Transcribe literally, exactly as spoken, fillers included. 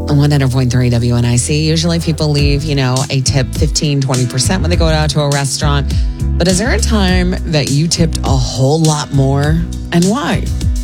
one hundred point three W N I C. Usually people leave, you know, a tip fifteen, twenty percent when they go out to a restaurant. But is there a time that you tipped a whole lot more? And why?